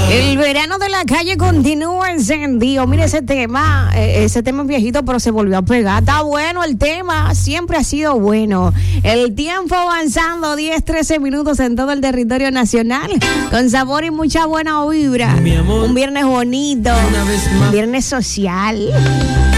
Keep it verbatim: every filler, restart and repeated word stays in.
El verano de la calle continúa encendido. Mire ese tema, eh, ese tema es viejito, pero se volvió a pegar. Está bueno el tema, siempre ha sido bueno. El tiempo avanzando, diez, trece minutos en todo el territorio nacional, con sabor y mucha buena vibra. Un viernes bonito, un viernes social.